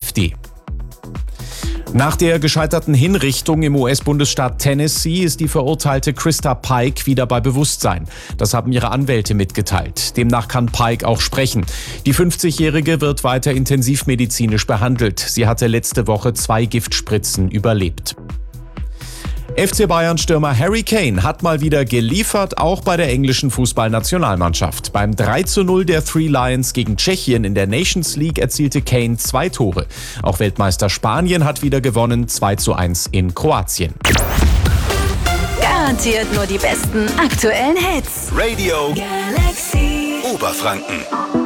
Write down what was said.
AfD. Nach der gescheiterten Hinrichtung im US-Bundesstaat Tennessee ist die verurteilte Krista Pike wieder bei Bewusstsein. Das haben ihre Anwälte mitgeteilt. Demnach kann Pike auch sprechen. Die 50-Jährige wird weiter intensivmedizinisch behandelt. Sie hatte letzte Woche 2 Giftspritzen überlebt. FC Bayern-Stürmer Harry Kane hat mal wieder geliefert, auch bei der englischen Fußballnationalmannschaft. Beim 3:0 der Three Lions gegen Tschechien in der Nations League erzielte Kane 2 Tore. Auch Weltmeister Spanien hat wieder gewonnen, 2:1 in Kroatien. Garantiert nur die besten aktuellen Hits. Radio Galaxy Oberfranken.